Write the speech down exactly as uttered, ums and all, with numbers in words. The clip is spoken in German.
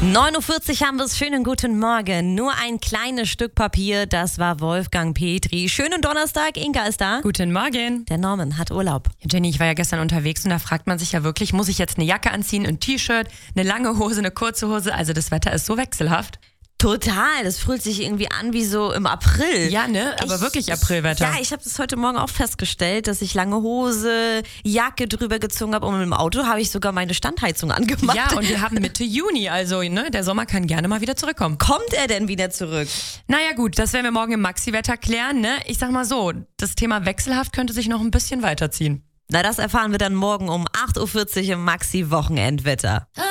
neun Uhr vierzig haben wir es. Schönen guten Morgen. Nur ein kleines Stück Papier, das war Wolfgang Petri. Schönen Donnerstag, Inka ist da. Guten Morgen. Der Norman hat Urlaub. Jenny, ich war ja gestern unterwegs und da fragt man sich ja wirklich, muss ich jetzt eine Jacke anziehen, ein T-Shirt, eine lange Hose, eine kurze Hose? Also das Wetter ist so wechselhaft. Total, das fühlt sich irgendwie an wie so im April. Ja, ne? Aber ich, wirklich Aprilwetter. Ja, ich habe das heute Morgen auch festgestellt, dass ich lange Hose, Jacke drüber gezogen habe und im Auto habe ich sogar meine Standheizung angemacht. Ja, und wir haben Mitte Juni, also ne, der Sommer kann gerne mal wieder zurückkommen. Kommt er denn wieder zurück? Naja gut, das werden wir morgen im Maxi-Wetter klären, ne? Ich sag mal so, das Thema wechselhaft könnte sich noch ein bisschen weiterziehen. Na, das erfahren wir dann morgen um acht Uhr vierzig im Maxi-Wochenendwetter.